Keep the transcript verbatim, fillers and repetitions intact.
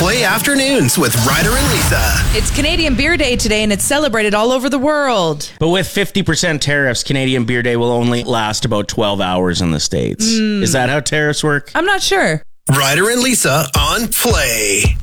Play Afternoons with Ryder and Lisa. It's Canadian Beer Day today, and it's celebrated all over the world. But with fifty percent tariffs, Canadian Beer Day will only last about twelve hours in the States. Mm. Is that how tariffs work? I'm not sure. Ryder and Lisa on Play.